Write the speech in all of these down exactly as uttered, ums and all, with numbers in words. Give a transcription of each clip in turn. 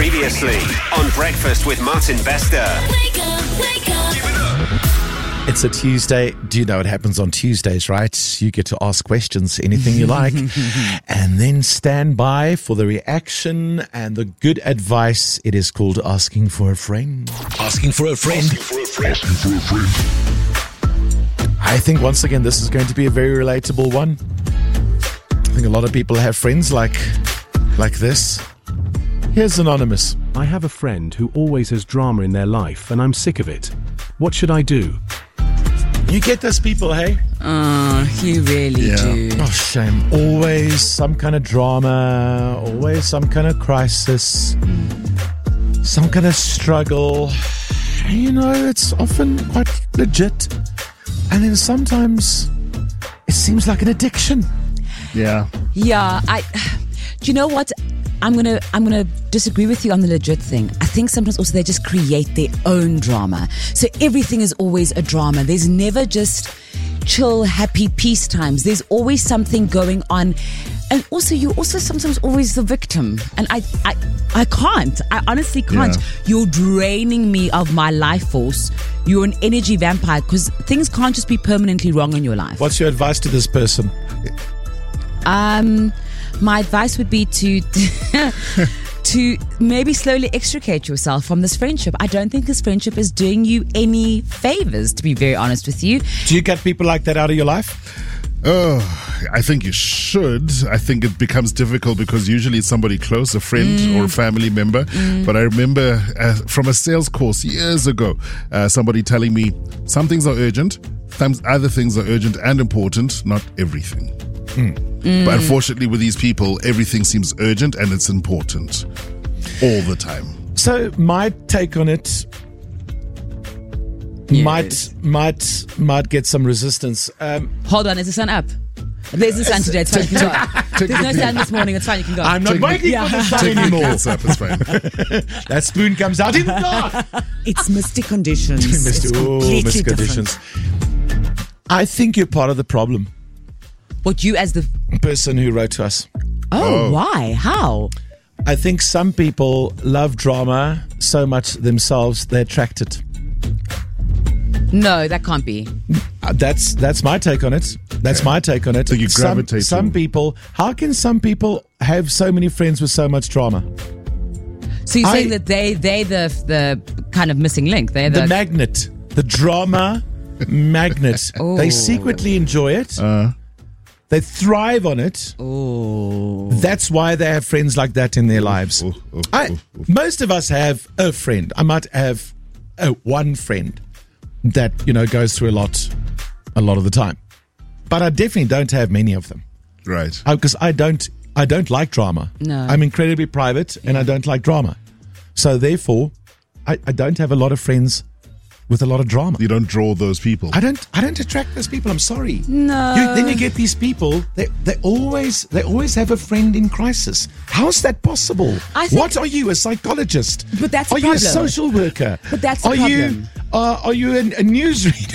Previously on Breakfast with Martin Bester. Wake up, wake up. It's a Tuesday. Do you know what happens on Tuesdays, right? You get to ask questions, anything you like, and then stand by for the reaction and the good advice. It is called Asking for a Friend. Asking for a friend. Asking for a friend. Asking for a friend. I think once again, this is going to be a very relatable one. I think a lot of people have friends like, like this. Here's Anonymous. I have a friend who always has drama in their life, and I'm sick of it. What should I do? You get those people, hey? Oh, you really Yeah. do. Oh, shame. Always some kind of drama, always some kind of crisis, some kind of struggle. You know, it's often quite legit. And then sometimes it seems like an addiction. Yeah. Yeah, I. Do you know what? I'm gonna I'm gonna disagree with you on the legit thing. I think sometimes also they just create their own drama. So everything is always a drama. There's never just chill, happy, peace times. There's always something going on. And also, you're also sometimes always the victim. And I I, I can't. I honestly can't. Yeah. You're draining me of my life force. You're an energy vampire because things can't just be permanently wrong in your life. What's your advice to this person? Um, my advice would be to to maybe slowly extricate yourself from this friendship. I don't think this friendship is doing you any favors, to be very honest with you. Do you get people like that out of your life? Oh, I think you should. I think it becomes difficult because usually it's somebody close, a friend Mm. or a family member. But I remember uh, from a sales course years ago, uh, somebody telling me some things are urgent, some other things are urgent and important, not everything. Mm. But unfortunately with these people, everything seems urgent and it's important all the time. So my take on it Yes. might might might get some resistance. Um, Hold on, is the sun up? There's the sun today. It's fine. You can go. There's no sun this morning. It's fine. You can go. I'm not Technic- waiting Yeah. for the sun Technically anymore. it's up, it's fine. That spoon comes out in the dark. It's misty conditions. Missed- It's oh, completely missed different. conditions. I think you're part of the problem. What you as the Person who wrote to us. oh, why how? I think some people love drama so much themselves they attract it. No, that can't be. Uh, That's that's my take on it. That's my take on it. So you some, gravitate some to- people. How can some people have so many friends with so much drama? So you're I- saying that they they the the kind of missing link. They're the, The magnet, the drama magnet. Oh. They secretly enjoy it. Uh, They thrive on it. oh. That's why they have friends like that in their lives. oh, oh, I, oh, oh. most of us have a friend. I might have a, one friend that, you know, goes through a lot, a lot of the time. But I definitely don't have many of them Right. because I don't, I don't like drama. No. I'm incredibly private and I don't like drama. So therefore, I, I don't have a lot of friends with a lot of drama. You don't draw those people. I don't. I don't attract those people. I'm sorry. No. You, then you get these people. They they always they always have a friend in crisis. How's that possible? I think- what are you, a psychologist? But that's are the you a problem. social worker? But that's the are problem. you uh, are you a, a newsreader?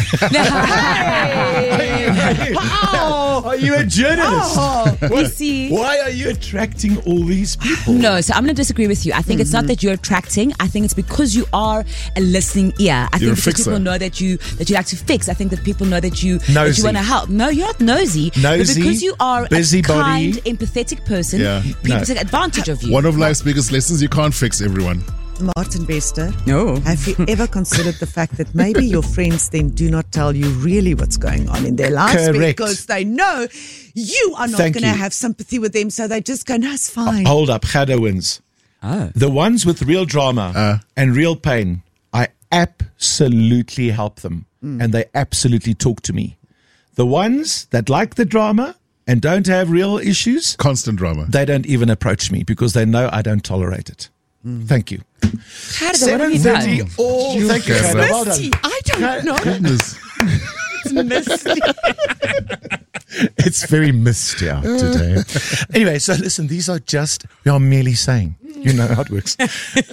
Oh. Are you a journalist? Oh, you What- see. Why are you attracting all these people? No, so I'm going to disagree with you. I think it's not that you're attracting. I think it's because you are a listening ear. I You're a think because fixer. people know that you that you like to fix. I think that people know that you that Nosy. you want to help. No, you're not nosy. Nosy, but because you are busybody. a kind, empathetic person, Yeah. people No. take advantage of you. One of life's biggest lessons, you can't fix everyone. Martin Bester, No. have you ever considered the fact that maybe your friends then do not tell you really what's going on in their lives Correct. because they know you are not Thank going to you. have sympathy with them, so they just go, no, it's fine. Hold up, Gada wins. Oh. The ones with real drama Uh. and real pain, I absolutely help them and they absolutely talk to me. The ones that like the drama and don't have real issues, Constant drama. they don't even approach me because they know I don't tolerate it. Thank you. How did what have you seven thirty. done? Oh, thank you, Gada. Gada. Well done. Misty, I don't know. Goodness. It's misty. It's very misty out today. Anyway, so listen, these are just, we are merely saying, you know how it works.